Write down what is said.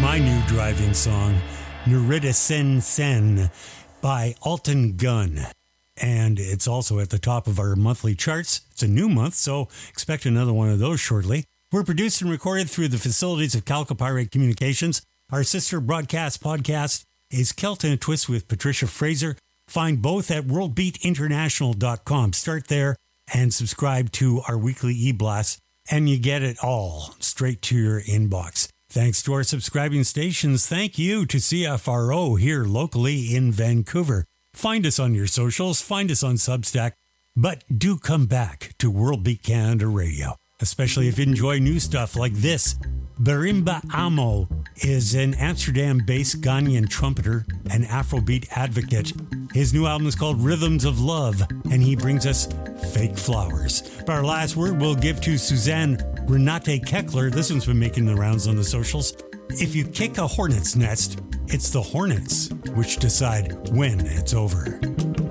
my new driving song, Nerida Sen Sen by Alton Gunn. And it's also at the top of our monthly charts. It's a new month, so expect another one of those shortly. We're produced and recorded through the facilities of Calcopyrate Communications. Our sister broadcast podcast is Celt in a Twist with Patricia Fraser. Find both at worldbeatinternational.com. Start there and subscribe to our weekly e-blast, and you get it all straight to your inbox. Thanks to our subscribing stations. Thank you to CFRO here locally in Vancouver. Find us on your socials, find us on Substack, but do come back to World Beat Canada Radio, especially if you enjoy new stuff like this. Barimba Amo is an Amsterdam-based Ghanaian trumpeter and Afrobeat advocate. His new album is called Rhythms of Love, and he brings us Fake Flowers. For our last word, we'll give to Suzanne Renate Keckler. This one's been making the rounds on the socials. If you kick a hornet's nest, it's the hornets which decide when it's over.